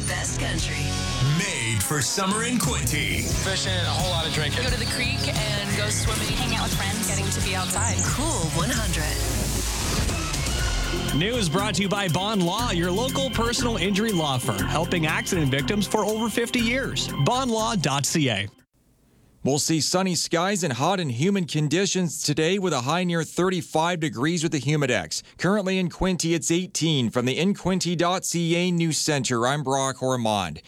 best country. Made for summer in Quinte. Fishing and a whole lot of drinking. Go to the creek and go swimming. Hang out with friends. Getting to be outside. Cool 100. News brought to you by Bond Law, your local personal injury law firm, helping accident victims for over 50 years. Bondlaw.ca. We'll see sunny skies and hot and humid conditions today with a high near 35 degrees with the Humidex. Currently in Quinte, it's 18. From the InQuinte.ca News Center, I'm Brock Ormond.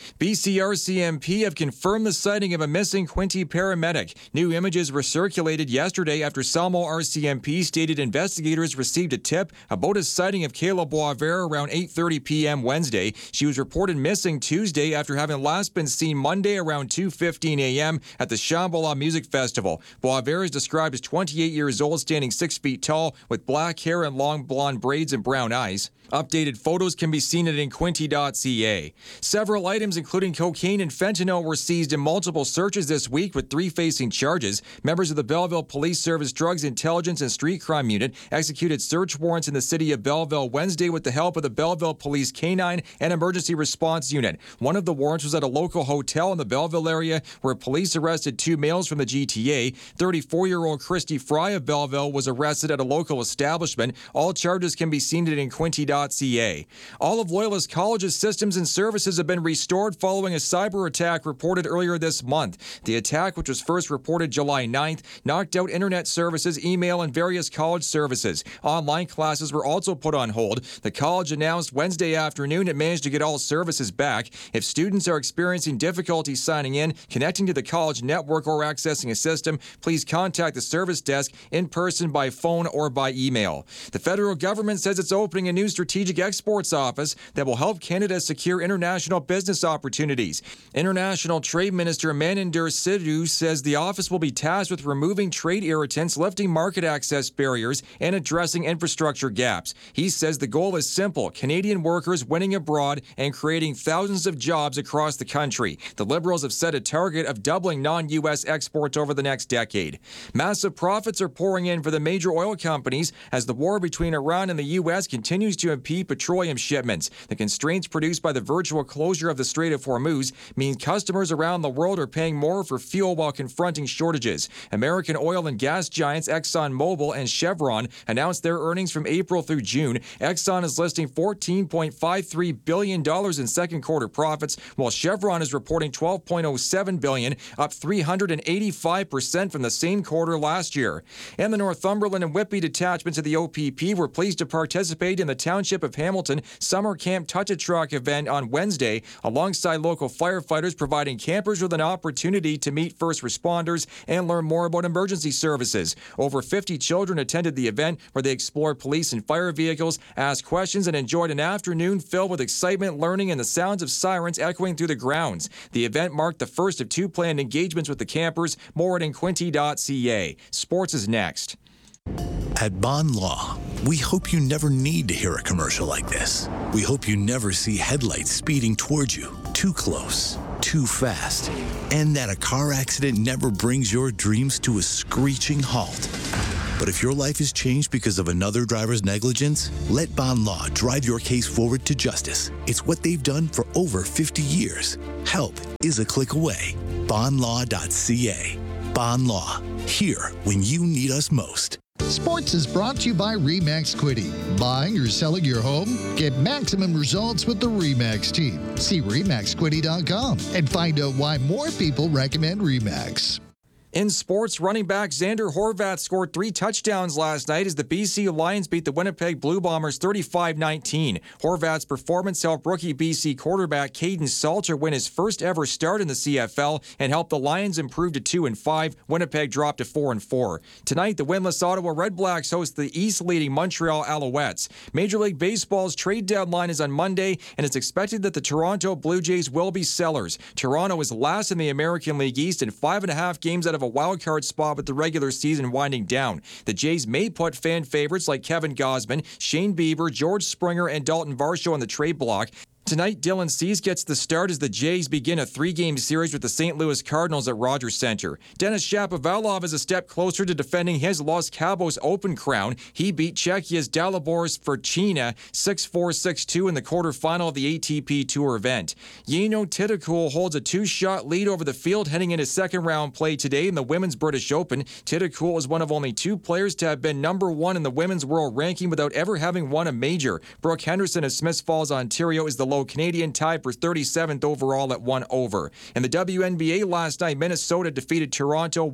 BCRCMP have confirmed the sighting of a missing Quinte paramedic. New images were circulated yesterday after Salmo RCMP stated investigators received a tip about a sighting of Kayla Boisvert around 8:30 p.m. Wednesday. She was reported missing Tuesday after having last been seen Monday around 2:15 a.m. at the Shambhala Music Festival. Boisvert is described as 28 years old, standing 6 feet tall, with black hair and long blonde braids and brown eyes. Updated photos can be seen at InQuinte.ca. Several items, including cocaine and fentanyl, were seized in multiple searches this week, with 3 facing charges. Members of the Belleville Police Service Drugs Intelligence and Street Crime Unit executed search warrants in the city of Belleville Wednesday with the help of the Belleville Police Canine and Emergency Response Unit. One of the warrants was at a local hotel in the Belleville area where police arrested 2 males from the GTA. 34-year-old Christy Fry of Belleville was arrested at a local establishment. All charges can be seen at InQuinte.ca. All of Loyalist College's systems and services have been restored following a cyber attack reported earlier this month. The attack, which was first reported July 9th, knocked out internet services, email, and various college services. Online classes were also put on hold. The college announced Wednesday afternoon it managed to get all services back. If students are experiencing difficulty signing in, connecting to the college network, or accessing a system, please contact the service desk in person, by phone, or by email. The federal government says it's opening a new strategic exports office that will help Canada secure international business opportunities. International Trade Minister Maninder Sidhu says the office will be tasked with removing trade irritants, lifting market access barriers, and addressing infrastructure gaps. He says the goal is simple: Canadian workers winning abroad and creating thousands of jobs across the country. The Liberals have set a target of doubling non-U.S. exports over the next decade. Massive profits are pouring in for the major oil companies as the war between Iran and the U.S. continues to impede petroleum shipments. The constraints produced by the virtual closure of the Strait of Hormuz mean customers around the world are paying more for fuel while confronting shortages. American oil and gas giants ExxonMobil and Chevron announced their earnings from April through June. Exxon is listing $14.53 billion in second quarter profits, while Chevron is reporting $12.07 billion, up 385% from the same quarter last year. And the Northumberland and Whitby detachments of the OPP were pleased to participate in the Township of Hamilton Summer Camp Touch-a-Truck event on Wednesday, alongside local firefighters, providing campers with an opportunity to meet first responders and learn more about emergency services. Over 50 children attended the event, where they explored police and fire vehicles, asked questions, and enjoyed an afternoon filled with excitement, learning, and the sounds of sirens echoing through the grounds. The event marked the first of 2 planned engagements with the campers. More at InQuinte.ca. Sports is next. At Bond Law, we hope you never need to hear a commercial like this. We hope you never see headlights speeding towards you, too close, too fast, and that a car accident never brings your dreams to a screeching halt. But if your life is changed because of another driver's negligence, let Bond Law drive your case forward to justice. It's what they've done for over 50 years. Help is a click away. Bondlaw.ca. Bond Law, here when you need us most. Sports is brought to you by RE/MAX Quinte. Buying or selling your home? Get maximum results with the RE/MAX team. See REMAXQuinte.com and find out why more people recommend RE/MAX. In sports, running back Xander Horvath scored 3 touchdowns last night as the BC Lions beat the Winnipeg Blue Bombers 35-19. Horvath's performance helped rookie BC quarterback Caden Salter win his first ever start in the CFL and helped the Lions improve to 2-5. Winnipeg dropped to 4-4. Tonight, the winless Ottawa Redblacks host the East-leading Montreal Alouettes. Major League Baseball's trade deadline is on Monday, and it's expected that the Toronto Blue Jays will be sellers. Toronto is last in the American League East and 5.5 games out of a wildcard spot with the regular season winding down. The Jays may put fan favorites like Kevin Gausman, Shane Bieber, George Springer, and Dalton Varsho on the trade block. Tonight, Dylan Cease gets the start as the Jays begin a 3-game series with the St. Louis Cardinals at Rogers Centre. Denis Shapovalov is a step closer to defending his Los Cabos Open crown. He beat Czechia's Dalibor Sverchina 6-4, 6-2 in the quarterfinal of the ATP Tour event. Yeno Titikul holds a 2-shot lead over the field heading into second-round play today in the Women's British Open. Titikul is one of only 2 players to have been number 1 in the women's world ranking without ever having won a major. Brooke Henderson of Smiths Falls, Ontario, is the low Canadian, tied for 37th overall at 1 over. In the WNBA last night, Minnesota defeated Toronto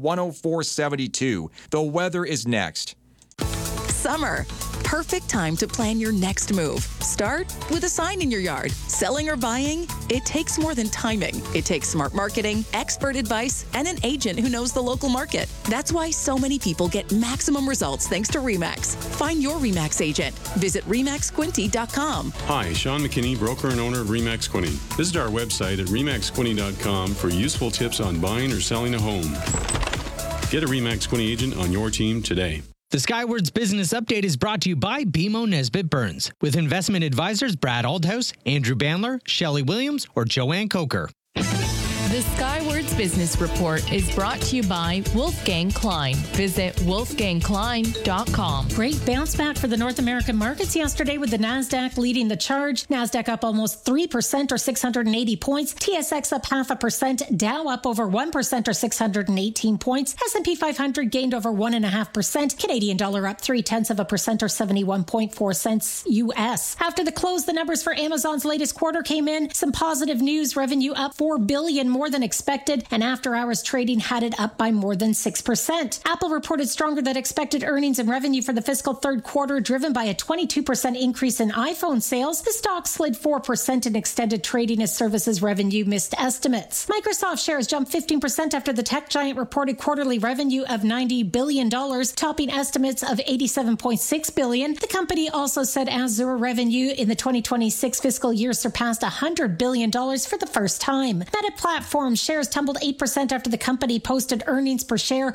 104-72. The weather is next. Summer. Perfect time to plan your next move. Start with a sign in your yard. Selling or buying? It takes more than timing. It takes smart marketing, expert advice, and an agent who knows the local market. That's why so many people get maximum results thanks to RE/MAX. Find your RE/MAX agent. Visit REMAXQuinty.com. Hi, Sean McKinney, broker and owner of RE/MAX Quinty. Visit our website at REMAXQuinty.com for useful tips on buying or selling a home. Get a RE/MAX Quinty agent on your team today. The Skywards Business Update is brought to you by BMO Nesbitt Burns, with investment advisors Brad Aldhouse, Andrew Bandler, Shelley Williams, or Joanne Coker. The Skywards Business Report is brought to you by Wolfgang Klein. Visit wolfgangklein.com. Great bounce back for the North American markets yesterday, with the NASDAQ leading the charge. NASDAQ up almost 3% or 680 points. TSX up 0.5%. Dow up over 1% or 618 points. S&P 500 gained over 1.5%. Canadian dollar up 0.3% or 71.4 cents US. After the close, the numbers for Amazon's latest quarter came in. Some positive news. Revenue up $4 billion more than expected, and after-hours trading had it up by more than 6%. Apple reported stronger than expected earnings and revenue for the fiscal third quarter, driven by a 22% increase in iPhone sales. The stock slid 4% in extended trading as services revenue missed estimates. Microsoft shares jumped 15% after the tech giant reported quarterly revenue of $90 billion, topping estimates of $87.6 billion. The company also said Azure revenue in the 2026 fiscal year surpassed $100 billion for the first time. Meta Platforms shares tumbled 8% after the company posted earnings per share of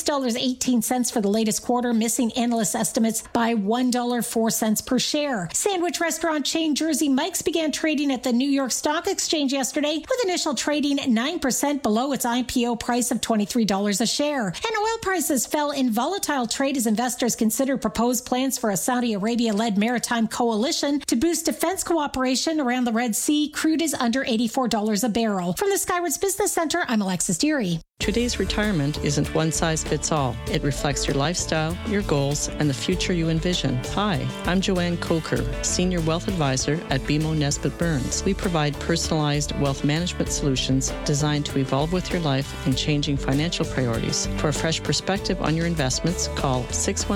$6.18 for the latest quarter, missing analyst estimates by $1.04 per share. Sandwich restaurant chain Jersey Mike's began trading at the New York Stock Exchange yesterday, with initial trading 9% below its IPO price of $23 a share. And oil prices fell in volatile trade as investors consider proposed plans for a Saudi Arabia-led maritime coalition to boost defense cooperation around the Red Sea. Crude is under $84 a barrel. From the Skywards Business Center, I'm Alexis Deary. Today's retirement isn't one size fits all. It reflects your lifestyle, your goals, and the future you envision. Hi, I'm Joanne Coker, Senior Wealth Advisor at BMO Nesbitt Burns. We provide personalized wealth management solutions designed to evolve with your life and changing financial priorities. For a fresh perspective on your investments, call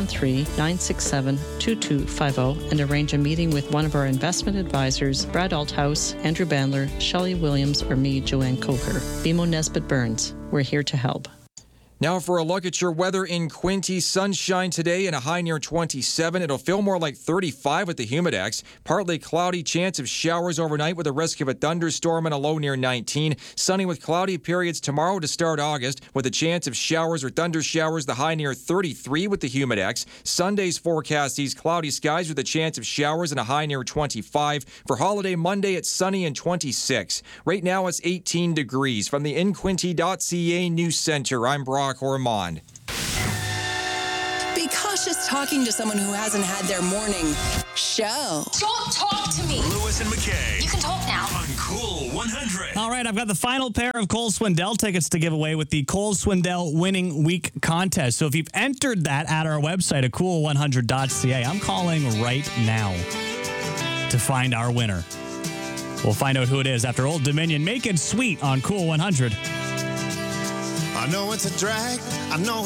613-967-2250 and arrange a meeting with one of our investment advisors, Brad Althouse, Andrew Bandler, Shelley Williams, or me, Joanne Coker. BMO Nesbitt Burns. We're here to help. Now for a look at your weather in Quinte. Sunshine today and a high near 27. It'll feel more like 35 with the Humidex. Partly cloudy, chance of showers overnight with a risk of a thunderstorm and a low near 19. Sunny with cloudy periods tomorrow to start August with a chance of showers or thunder showers, the high near 33 with the Humidex. Sunday's forecast sees cloudy skies with a chance of showers and a high near 25. For holiday Monday, it's sunny and 26. Right now it's 18 degrees. From the InQuinte.ca News Center, I'm Brock Ormond. Be cautious talking to someone who hasn't had their morning show. Don't talk to me. Lewis and McKay. You can talk now. On Cool 100. All right, I've got the final pair of Cole Swindell tickets to give away with the Cole Swindell Winning Week contest. So if you've entered that at our website at cool100.ca, I'm calling right now to find our winner. We'll find out who it is after Old Dominion. Make it sweet on Cool 100. I know it's a drag. I know